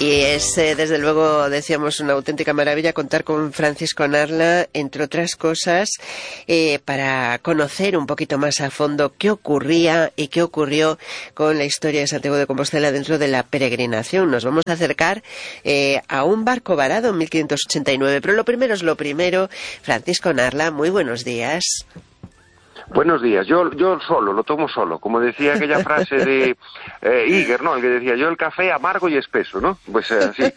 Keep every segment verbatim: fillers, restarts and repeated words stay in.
Y es, eh, desde luego, decíamos, una auténtica maravilla contar con Francisco Narla, entre otras cosas, eh, para conocer un poquito más a fondo qué ocurría y qué ocurrió con la historia de Santiago de Compostela dentro de la peregrinación. Nos vamos a acercar eh, a un barco varado en mil quinientos ochenta y nueve, pero lo primero es lo primero. Francisco Narla, muy buenos días. Buenos días. Yo yo solo, lo tomo solo. Como decía aquella frase de eh, Iger, ¿no? El que decía, yo el café amargo y espeso, ¿no? Pues eh, así.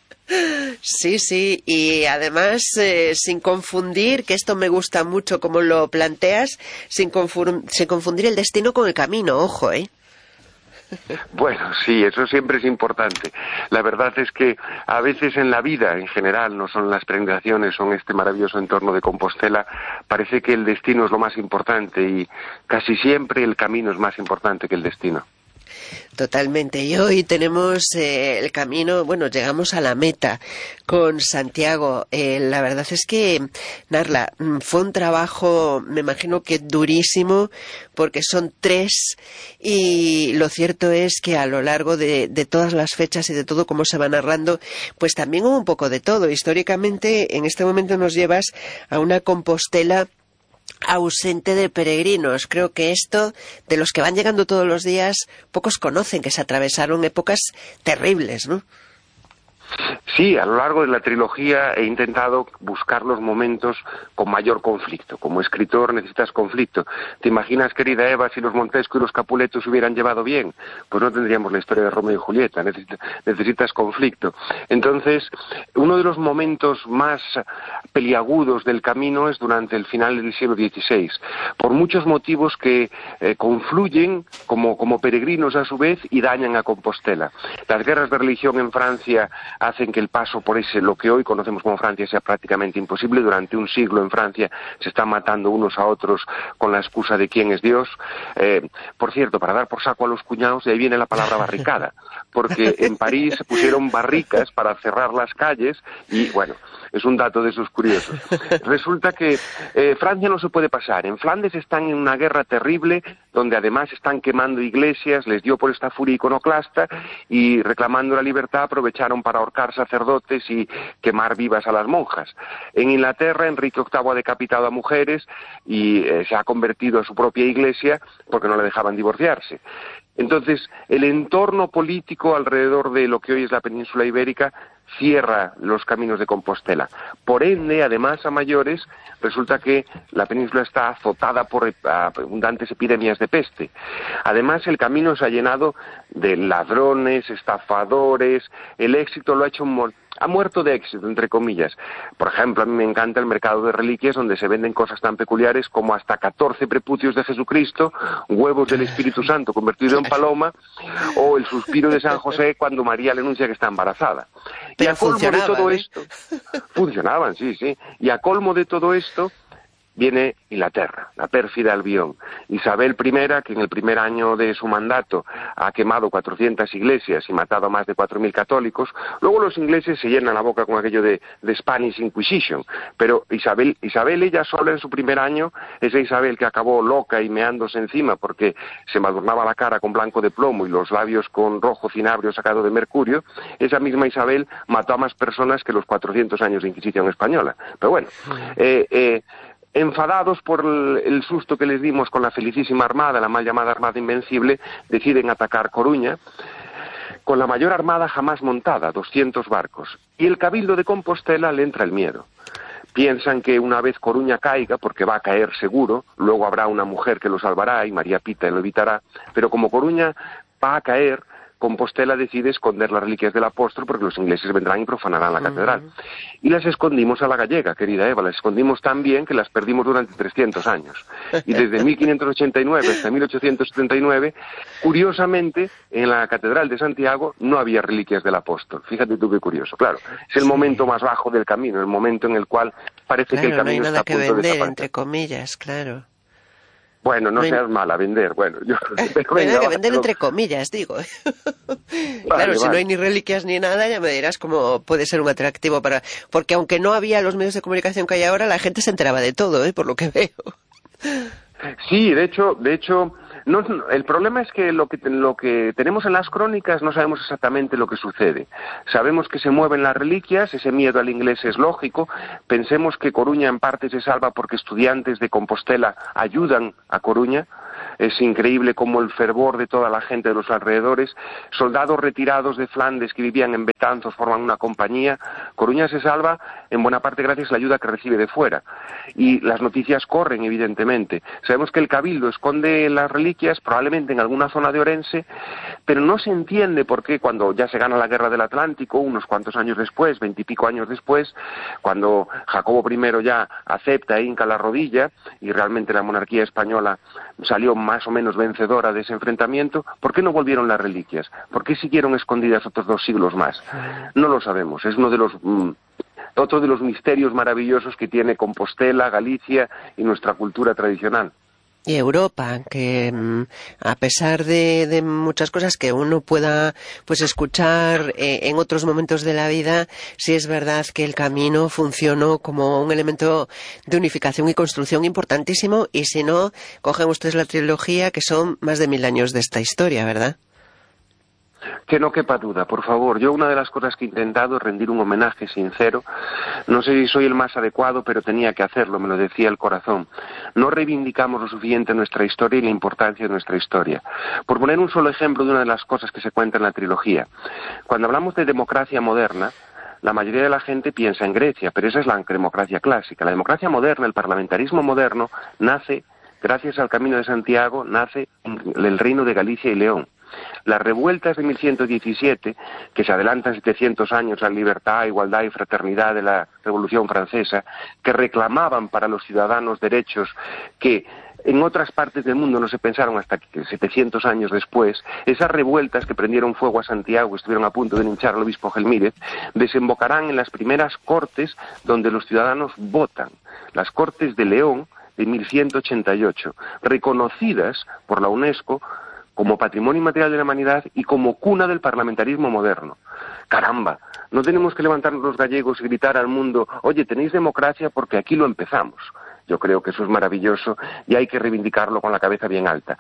Sí, sí, y además eh, sin confundir, que esto me gusta mucho como lo planteas, sin, confur- sin confundir el destino con el camino, ojo, ¿eh? Bueno, sí, eso siempre es importante. La verdad es que a veces en la vida, en general, no son las peregrinaciones, son este maravilloso entorno de Compostela, parece que el destino es lo más importante y casi siempre el camino es más importante que el destino. Totalmente. Y hoy tenemos eh, el camino, bueno, llegamos a la meta con Santiago. Eh, la verdad es que, Narla, fue un trabajo, me imagino que durísimo, porque son tres, y lo cierto es que a lo largo de, de todas las fechas y de todo cómo se va narrando, pues también hubo un poco de todo. Históricamente, en este momento nos llevas a una Compostela ausente de peregrinos. Creo que esto, de los que van llegando todos los días, pocos conocen que se atravesaron épocas terribles, ¿no? Sí, a lo largo de la trilogía he intentado buscar los momentos con mayor conflicto. Como escritor necesitas conflicto. ¿Te imaginas, querida Eva, si los Montesco y los Capuleto se hubieran llevado bien? Pues no tendríamos la historia de Romeo y Julieta. Necesitas, necesitas conflicto. Entonces, uno de los momentos más peliagudos del camino es durante el final del siglo dieciséis, por muchos motivos que eh, confluyen como, como peregrinos a su vez y dañan a Compostela. Las guerras de religión en Francia hacen que el paso por ese, lo que hoy conocemos como Francia, sea prácticamente imposible. Durante un siglo en Francia se están matando unos a otros con la excusa de quién es Dios. Eh, por cierto, para dar por saco a los cuñados, de ahí viene la palabra barricada, porque en París se pusieron barricas para cerrar las calles y, bueno, es un dato de esos curiosos. Resulta que eh, Francia no se puede pasar. En Flandes están en una guerra terrible, donde además están quemando iglesias, les dio por esta furia iconoclasta, y reclamando la libertad aprovecharon para ahorcar sacerdotes y quemar vivas a las monjas. En Inglaterra, Enrique octavo ha decapitado a mujeres y eh, se ha convertido a su propia iglesia porque no le dejaban divorciarse. Entonces, el entorno político alrededor de lo que hoy es la península ibérica cierra los caminos de Compostela. Por ende, además, a mayores, resulta que la península está azotada por abundantes epidemias de peste. Además, el camino se ha llenado de ladrones, estafadores, el éxito lo ha hecho un ha muerto de éxito, entre comillas. Por ejemplo, a mí me encanta el mercado de reliquias, donde se venden cosas tan peculiares como hasta catorce prepucios de Jesucristo, huevos del Espíritu Santo convertido en paloma, o el suspiro de San José cuando María le anuncia que está embarazada. Pero y a colmo de todo ¿eh? esto, funcionaban, sí, sí, y a colmo de todo esto, viene Inglaterra, la pérfida Albión. Isabel primera, que en el primer año de su mandato ha quemado cuatrocientas iglesias y matado a más de cuatro mil católicos. Luego los ingleses se llenan la boca con aquello de, de Spanish Inquisition, pero Isabel, Isabel ella sola en su primer año, esa Isabel que acabó loca y meándose encima porque se embadurnaba la cara con blanco de plomo y los labios con rojo cinabrio sacado de mercurio, esa misma Isabel mató a más personas que los cuatrocientos años de Inquisición española. Pero bueno, eh, eh, enfadados por el, el susto que les dimos con la felicísima Armada, la mal llamada Armada Invencible, deciden atacar Coruña con la mayor armada jamás montada, doscientos barcos. Y el Cabildo de Compostela le entra el miedo. Piensan que una vez Coruña caiga, porque va a caer seguro, luego habrá una mujer que lo salvará y María Pita lo evitará, pero como Coruña va a caer, Compostela decide esconder las reliquias del apóstol porque los ingleses vendrán y profanarán la uh-huh. catedral. Y las escondimos a la gallega, querida Eva, las escondimos tan bien que las perdimos durante trescientos años. Y desde mil quinientos ochenta y nueve hasta mil ochocientos setenta y nueve, curiosamente, en la catedral de Santiago no había reliquias del apóstol. Fíjate tú qué curioso. Claro, es el sí. momento más bajo del camino, el momento en el cual parece claro, que el camino no hay nada está a punto que de vender, desaparecer. entre comillas, claro. Bueno, no, no seas hay... mala, vender, bueno. Yo, pero venga, que vender no. entre comillas, digo. Vale, claro, vale. si no hay ni reliquias ni nada, ya me dirás cómo puede ser un atractivo para... Porque aunque no había los medios de comunicación que hay ahora, la gente se enteraba de todo, ¿eh? Por lo que veo. Sí, de hecho, de hecho, No, no, el problema es que lo, que lo que tenemos en las crónicas no sabemos exactamente lo que sucede. Sabemos que se mueven las reliquias, ese miedo al inglés es lógico. Pensemos que Coruña en parte se salva porque estudiantes de Compostela ayudan a Coruña. Es increíble cómo el fervor de toda la gente de los alrededores, soldados retirados de Flandes que vivían en Betanzos forman una compañía. Coruña se salva en buena parte gracias a la ayuda que recibe de fuera. Y las noticias corren, evidentemente. Sabemos que el Cabildo esconde las reliquias, probablemente en alguna zona de Orense, pero no se entiende por qué cuando ya se gana la Guerra del Atlántico, unos cuantos años después, veintipico años después, cuando Jacobo primero ya acepta e hinca la rodilla, y realmente la monarquía española salió más o menos vencedora de ese enfrentamiento, ¿por qué no volvieron las reliquias? ¿Por qué siguieron escondidas otros dos siglos más? No lo sabemos, es uno de los... Mm, otro de los misterios maravillosos que tiene Compostela, Galicia y nuestra cultura tradicional. Y Europa, que a pesar de, de muchas cosas que uno pueda pues escuchar eh, en otros momentos de la vida, sí es verdad que el camino funcionó como un elemento de unificación y construcción importantísimo, y si no, cogen ustedes la trilogía, que son más de mil años de esta historia, ¿verdad? Que no quepa duda, por favor. Yo una de las cosas que he intentado es rendir un homenaje sincero. No sé si soy el más adecuado, pero tenía que hacerlo, me lo decía el corazón. No reivindicamos lo suficiente nuestra historia y la importancia de nuestra historia. Por poner un solo ejemplo de una de las cosas que se cuenta en la trilogía. Cuando hablamos de democracia moderna, la mayoría de la gente piensa en Grecia, pero esa es la democracia clásica. La democracia moderna, el parlamentarismo moderno, nace, gracias al Camino de Santiago, nace en el reino de Galicia y León. Las revueltas de mil ciento diecisiete, que se adelantan setecientos años a la libertad, igualdad y fraternidad de la Revolución Francesa, que reclamaban para los ciudadanos derechos que en otras partes del mundo no se pensaron hasta que setecientos años después, esas revueltas que prendieron fuego a Santiago, estuvieron a punto de linchar al obispo Gelmírez, desembocarán en las primeras cortes donde los ciudadanos votan, las Cortes de León de mil ciento ochenta y ocho, reconocidas por la UNESCO como patrimonio inmaterial de la humanidad y como cuna del parlamentarismo moderno. Caramba, no tenemos que levantarnos los gallegos y gritar al mundo, oye, tenéis democracia porque aquí lo empezamos. Yo creo que eso es maravilloso y hay que reivindicarlo con la cabeza bien alta.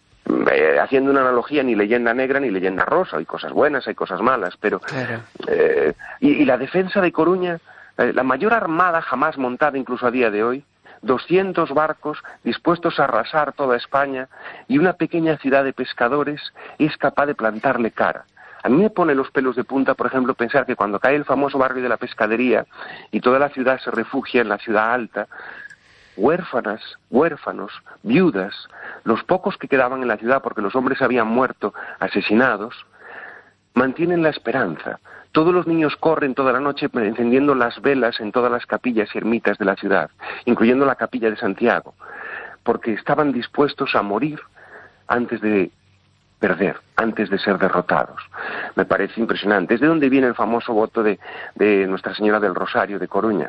Eh, haciendo una analogía, ni leyenda negra ni leyenda rosa, hay cosas buenas, hay cosas malas, pero... Claro. Eh, y, y la defensa de Coruña, eh, la mayor armada jamás montada incluso a día de hoy, doscientos barcos dispuestos a arrasar toda España y una pequeña ciudad de pescadores es capaz de plantarle cara. A mí me pone los pelos de punta, por ejemplo, pensar que cuando cae el famoso barrio de la pescadería y toda la ciudad se refugia en la ciudad alta, huérfanas, huérfanos, viudas, los pocos que quedaban en la ciudad porque los hombres habían muerto asesinados, mantienen la esperanza. Todos los niños corren toda la noche encendiendo las velas en todas las capillas y ermitas de la ciudad, incluyendo la capilla de Santiago, porque estaban dispuestos a morir antes de perder, antes de ser derrotados. Me parece impresionante. Es de donde viene el famoso voto de, de Nuestra Señora del Rosario de Coruña.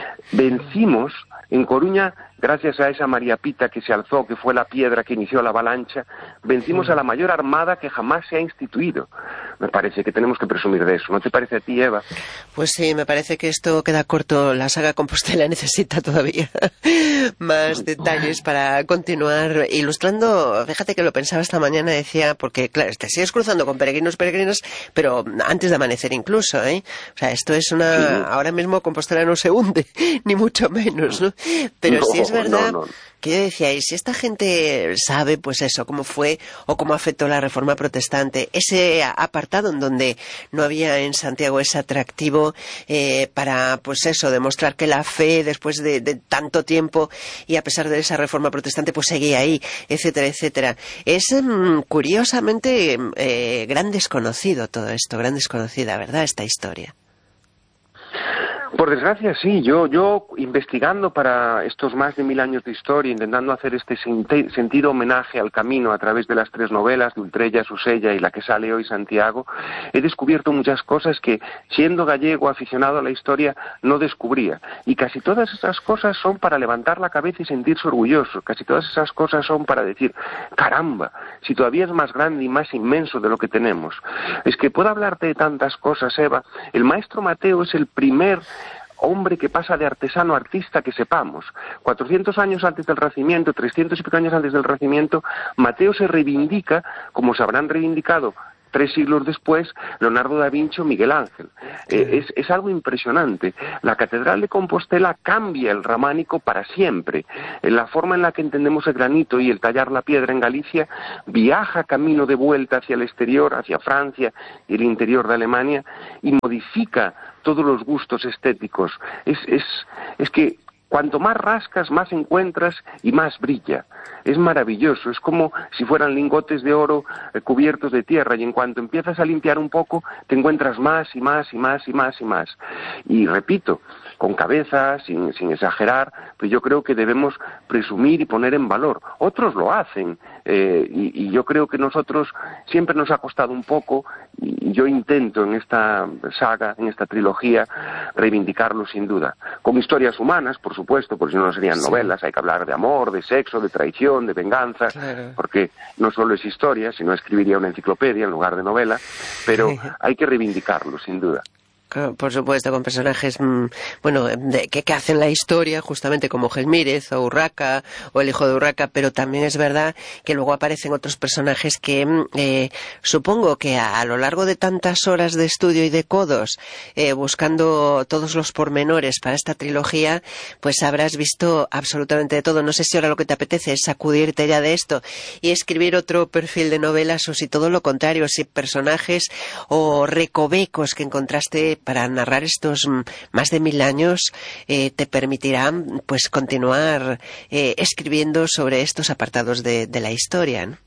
Vencimos en Coruña, gracias a esa María Pita que se alzó, que fue la piedra que inició la avalancha, vencimos a la mayor armada que jamás se ha instituido. Me parece que tenemos que presumir de eso. ¿No te parece a ti, Eva? Pues sí, me parece que esto queda corto. La saga Compostela necesita todavía más detalles para continuar ilustrando. Fíjate que lo pensaba esta mañana, decía, porque claro, te sigues cruzando con peregrinos, peregrinas, pero antes de amanecer incluso, ¿eh? O sea, esto es una... Sí. Ahora mismo Compostela no se hunde, ni mucho menos, ¿no? Pero no, sí es verdad... No, no. Que yo decía, y si esta gente sabe, pues eso, cómo fue o cómo afectó la Reforma Protestante, ese apartado en donde no había en Santiago ese atractivo eh, para, pues eso, demostrar que la fe, después de, de tanto tiempo y a pesar de esa Reforma Protestante, pues seguía ahí, etcétera, etcétera. Es mmm, curiosamente eh, gran desconocido todo esto, gran desconocida, ¿verdad?, esta historia. Por desgracia, sí. Yo, yo investigando para estos más de mil años de historia, intentando hacer este sentido homenaje al camino a través de las tres novelas, de Ultrella, Susella y la que sale hoy, Santiago, he descubierto muchas cosas que, siendo gallego aficionado a la historia, no descubría. Y casi todas esas cosas son para levantar la cabeza y sentirse orgulloso. Casi todas esas cosas son para decir, caramba, si todavía es más grande y más inmenso de lo que tenemos. Es que puedo hablarte de tantas cosas, Eva. El maestro Mateo es el primer hombre que pasa de artesano a artista que sepamos. cuatrocientos años antes del Renacimiento, trescientos y pico años antes del Renacimiento, Mateo se reivindica como se habrán reivindicado tres siglos después, Leonardo da Vinci o Miguel Ángel. Eh, es, es algo impresionante. La Catedral de Compostela cambia el románico para siempre. En la forma en la que entendemos el granito y el tallar la piedra en Galicia viaja camino de vuelta hacia el exterior, hacia Francia y el interior de Alemania, y modifica todos los gustos estéticos. Es, es, es que cuanto más rascas, más encuentras y más brilla. Es maravilloso, es como si fueran lingotes de oro eh, cubiertos de tierra, y en cuanto empiezas a limpiar un poco, te encuentras más y más y más y más y más. Y repito, con cabeza, sin, sin exagerar, pues yo creo que debemos presumir y poner en valor. Otros lo hacen, eh, y, y yo creo que nosotros siempre nos ha costado un poco, y yo intento en esta saga, en esta trilogía, reivindicarlo sin duda. Con historias humanas, por supuesto, porque si no, no serían sí. novelas, hay que hablar de amor, de sexo, de traición, de venganza, claro. Porque no solo es historia, sino escribiría una enciclopedia en lugar de novela, pero hay que reivindicarlo, sin duda. Por supuesto, con personajes, bueno, de, que, que hacen la historia, justamente como Gelmírez o Urraca o el hijo de Urraca, pero también es verdad que luego aparecen otros personajes que eh, supongo que a, a lo largo de tantas horas de estudio y de codos, eh, buscando todos los pormenores para esta trilogía, pues habrás visto absolutamente de todo. No sé si ahora lo que te apetece es sacudirte ya de esto y escribir otro perfil de novelas, o si todo lo contrario, si personajes o recovecos que encontraste para narrar estos más de mil años eh, te permitirán pues continuar eh, escribiendo sobre estos apartados de, de la historia, ¿no?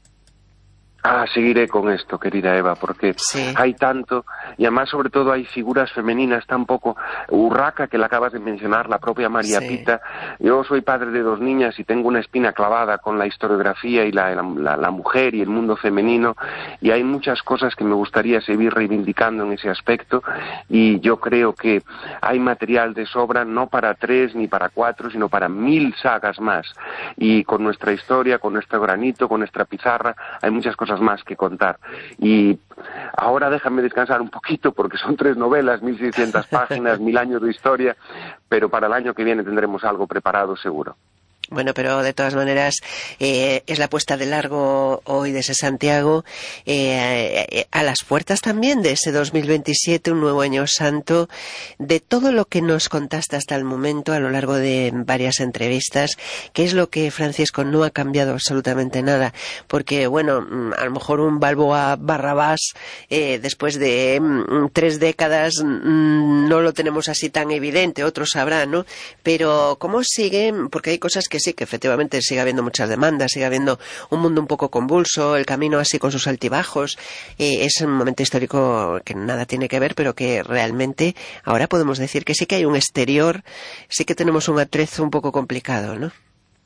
Ah, seguiré con esto, querida Eva, porque sí. hay tanto, y además sobre todo hay figuras femeninas tan poco. Urraca, que la acabas de mencionar, la propia María sí. Pita. Yo soy padre de dos niñas y tengo una espina clavada con la historiografía y la, la, la mujer y el mundo femenino, y hay muchas cosas que me gustaría seguir reivindicando en ese aspecto, y yo creo que hay material de sobra, no para tres ni para cuatro, sino para mil sagas más, y con nuestra historia, con nuestro granito, con nuestra pizarra, hay muchas cosas más que contar. Y ahora déjame descansar un poquito, porque son tres novelas, mil seiscientas páginas, mil años de historia, pero para el año que viene tendremos algo preparado seguro. Bueno, pero de todas maneras eh, es la puesta de largo hoy de ese Santiago, eh, eh, a las puertas también de ese dos mil veintisiete, un nuevo año santo. De todo lo que nos contaste hasta el momento a lo largo de varias entrevistas, ¿qué es lo que, Francisco, no ha cambiado absolutamente nada? Porque, bueno, a lo mejor un Balboa Barrabás eh, después de mm, tres décadas mm, no lo tenemos así tan evidente, otros sabrán, ¿no? Pero ¿cómo sigue? Porque hay cosas que que sí, que efectivamente sigue habiendo muchas demandas, sigue habiendo un mundo un poco convulso, el camino así con sus altibajos, eh, es un momento histórico que nada tiene que ver, pero que realmente ahora podemos decir que sí que hay un exterior, sí que tenemos un atrezo un poco complicado, ¿no?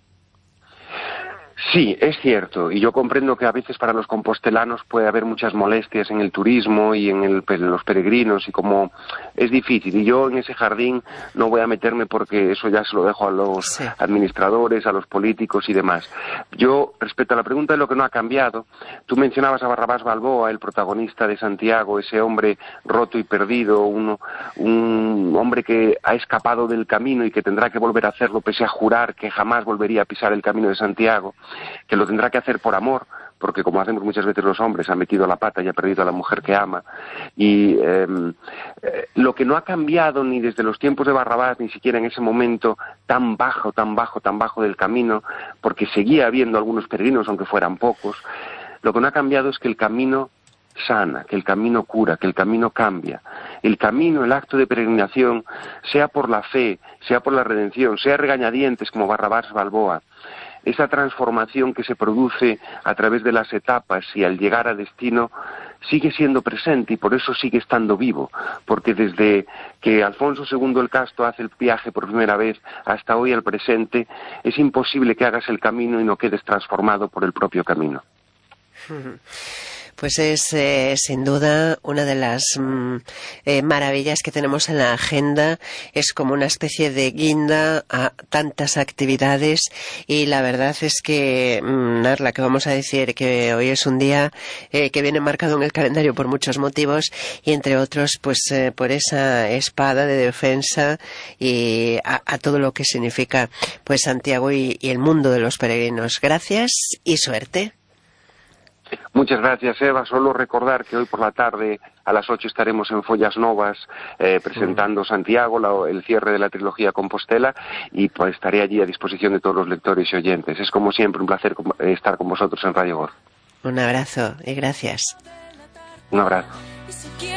Sí, es cierto, y yo comprendo que a veces para los compostelanos puede haber muchas molestias en el turismo y en, el, en los peregrinos, y como es difícil, y yo en ese jardín no voy a meterme porque eso ya se lo dejo a los sí. administradores, a los políticos y demás. Yo, respecto a la pregunta de lo que no ha cambiado, tú mencionabas a Barrabás Balboa, el protagonista de Santiago, ese hombre roto y perdido, uno, un hombre que ha escapado del camino y que tendrá que volver a hacerlo pese a jurar que jamás volvería a pisar el camino de Santiago, que lo tendrá que hacer por amor, porque como hacemos muchas veces los hombres, ha metido la pata y ha perdido a la mujer que ama. Y eh, eh, lo que no ha cambiado ni desde los tiempos de Barrabás, ni siquiera en ese momento tan bajo, tan bajo, tan bajo del camino, porque seguía habiendo algunos peregrinos, aunque fueran pocos, lo que no ha cambiado es que el camino sana, que el camino cura, que el camino cambia. El camino, el acto de peregrinación, sea por la fe, sea por la redención, sea regañadientes como Barrabás Balboa, esa transformación que se produce a través de las etapas y al llegar a destino sigue siendo presente, y por eso sigue estando vivo, porque desde que Alfonso segundo el Casto hace el viaje por primera vez hasta hoy al presente, es imposible que hagas el camino y no quedes transformado por el propio camino. Pues es eh, sin duda una de las mm, eh, maravillas que tenemos en la agenda. Es como una especie de guinda a tantas actividades y la verdad es que, mm, Narla, que vamos a decir que hoy es un día eh, que viene marcado en el calendario por muchos motivos y entre otros pues eh, por esa espada de defensa y a, a todo lo que significa pues Santiago y, y el mundo de los peregrinos. Gracias y suerte. Muchas gracias, Eva. Solo recordar que hoy por la tarde a las ocho estaremos en Follas Novas eh, presentando Santiago, la, el cierre de la trilogía Compostela, y pues estaré allí a disposición de todos los lectores y oyentes. Es como siempre un placer estar con vosotros en Radio Gor. Un abrazo y gracias. Un abrazo.